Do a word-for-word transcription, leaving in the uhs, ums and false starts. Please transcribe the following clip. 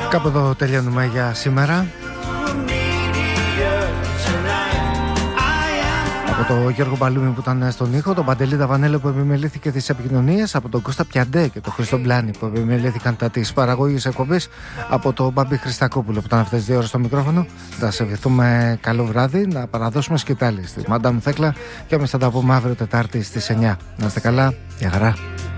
Κάπου εδώ τελειώνουμε για σήμερα. Από τον Γιώργο Μπαλούμη που ήταν στον ήχο, τον Παντελή Δαβανέλο που επιμελήθηκε τις επικοινωνίες, από τον Κώστα Πιαντέ και τον Χρήστο Μπλάνη που επιμελήθηκαν τα της παραγωγής εκπομπής, από τον Μπαμπή Χριστακόπουλο που ήταν αυτές τις δύο ώρες στο μικρόφωνο. Θα σε ευχηθούμε καλό βράδυ, να παραδώσουμε σκητάλη στη Μάντα Μου Θέκλα και εμείς θα τα πούμε αύριο Τετάρτη στις εννιά. Να είστε καλά, για χαρά.